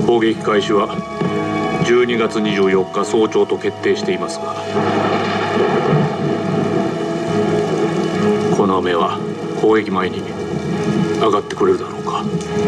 攻撃開始は12月24日早朝と決定していますが、この雨は攻撃前に上がってくれるだろうか。